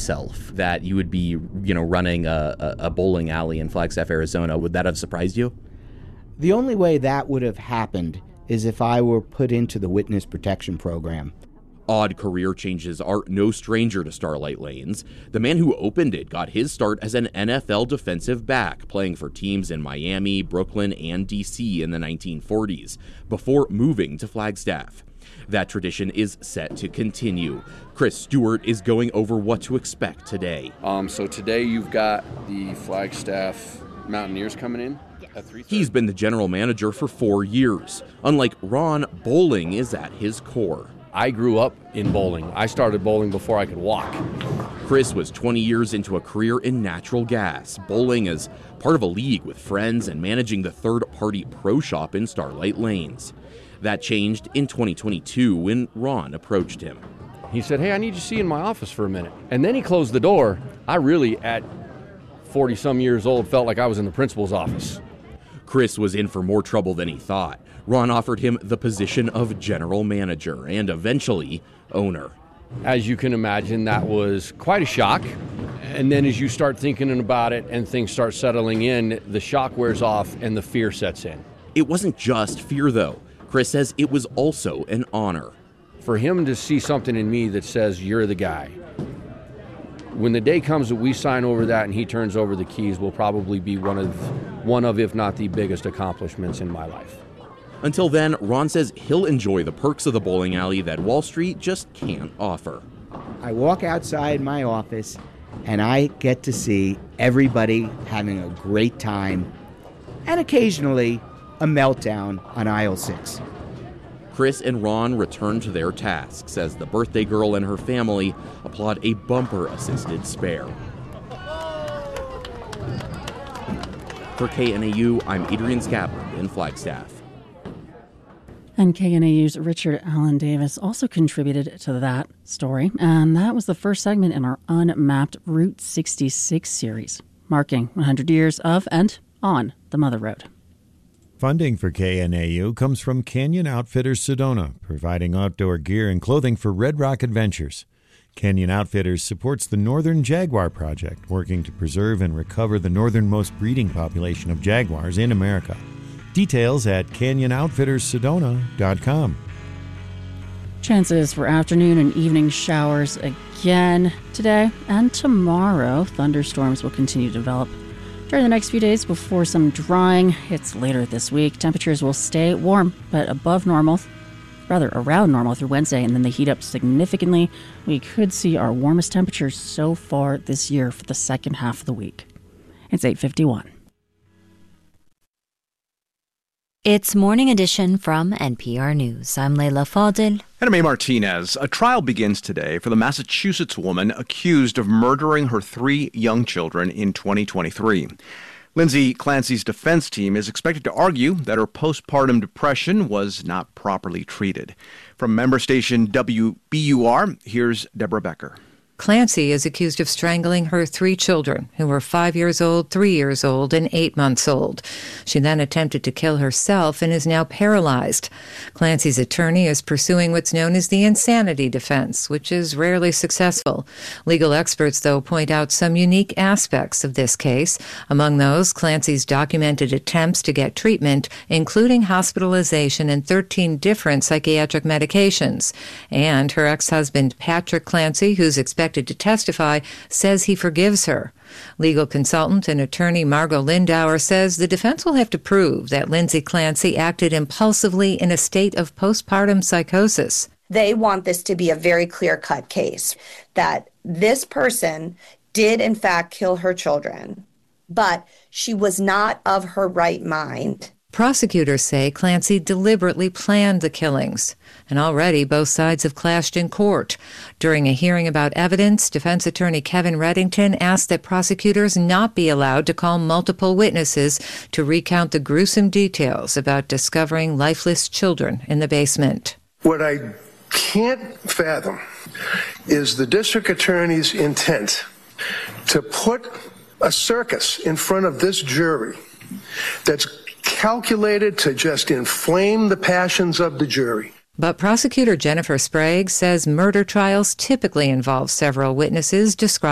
yourself that you would be, running a bowling alley in Flagstaff, Arizona? Would that have surprised you? The only way that would have happened is if I were put into the witness protection program. Odd career changes are no stranger to Starlight Lanes. The man who opened it got his start as an NFL defensive back, playing for teams in Miami, Brooklyn, and D.C. in the 1940s, before moving to Flagstaff. That tradition is set to continue. Chris Stewart is going over what to expect today. So today you've got the Flagstaff Mountaineers coming in at 3:30. He's been the general manager for 4 years. Unlike Ron, bowling is at his core. I grew up in bowling. I started bowling before I could walk. Chris was 20 years into a career in natural gas, bowling as part of a league with friends and managing the third-party pro shop in Starlight Lanes. That changed in 2022 when Ron approached him. He said, "Hey, I need to see you in my office for a minute." And then he closed the door. I really, at 40-some years old, felt like I was in the principal's office. Chris was in for more trouble than he thought. Ron offered him the position of general manager and eventually owner. As you can imagine, that was quite a shock. And then as you start thinking about it and things start settling in, the shock wears off and the fear sets in. It wasn't just fear, though. Chris says it was also an honor. For him to see something in me that says, "You're the guy." When the day comes that we sign over that and he turns over the keys, will probably be one of, if not the biggest accomplishments in my life. Until then, Ron says he'll enjoy the perks of the bowling alley that Wall Street just can't offer. I walk outside my office and I get to see everybody having a great time and occasionally a meltdown on aisle 6. Chris and Ron return to their tasks as the birthday girl and her family applaud a bumper-assisted spare. For KNAU, I'm Adrian Scatland in Flagstaff. And KNAU's Richard Allen Davis also contributed to that story, and that was the first segment in our Unmapped Route 66 series, marking 100 years of and on the Mother Road. Funding for KNAU comes from Canyon Outfitters Sedona, providing outdoor gear and clothing for Red Rock Adventures. Canyon Outfitters supports the Northern Jaguar Project, working to preserve and recover the northernmost breeding population of jaguars in America. Details at canyonoutfitterssedona.com. Chances for afternoon and evening showers again today and tomorrow. Thunderstorms will continue to develop during the next few days before some drying hits later this week. Temperatures will stay warm, but around normal through Wednesday, and then they heat up significantly. We could see our warmest temperatures so far this year for the second half of the week. It's 8:51. It's Morning Edition from NPR News. I'm Leila Fadel. And I'm A. Martinez. A trial begins today for the Massachusetts woman accused of murdering her 3 young children in 2023. Lindsay Clancy's defense team is expected to argue that her postpartum depression was not properly treated. From member station WBUR, here's Deborah Becker. Clancy is accused of strangling her 3 children, who were 5 years old, 3 years old, and 8 months old. She then attempted to kill herself and is now paralyzed. Clancy's attorney is pursuing what's known as the insanity defense, which is rarely successful. Legal experts, though, point out some unique aspects of this case. Among those, Clancy's documented attempts to get treatment, including hospitalization and 13 different psychiatric medications. And her ex-husband, Patrick Clancy, who's expected to testify, says he forgives her. Legal consultant and attorney Margot Lindauer says the defense will have to prove that Lindsay Clancy acted impulsively in a state of postpartum psychosis. They want this to be a very clear-cut case, that this person did in fact kill her children, but she was not of her right mind. Prosecutors say Clancy deliberately planned the killings, and already both sides have clashed in court. During a hearing about evidence, defense attorney Kevin Reddington asked that prosecutors not be allowed to call multiple witnesses to recount the gruesome details about discovering lifeless children in the basement. What I can't fathom is the district attorney's intent to put a circus in front of this jury that's calculated to just inflame the passions of the jury. But prosecutor Jennifer Sprague says murder trials typically involve several witnesses described